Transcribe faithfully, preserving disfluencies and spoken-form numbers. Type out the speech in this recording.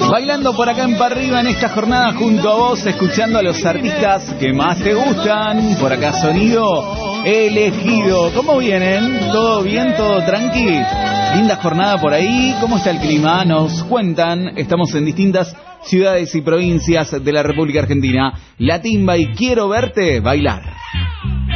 Bailando por acá en Pa' Arriba en esta jornada junto a vos, escuchando a los artistas que más te gustan. Por acá sonido elegido. ¿Cómo vienen? ¿Todo bien? ¿Todo tranqui? Linda jornada por ahí. ¿Cómo está el clima? Nos cuentan. Estamos en distintas ciudades y provincias de la República Argentina. La Timba y Quiero Verte Bailar.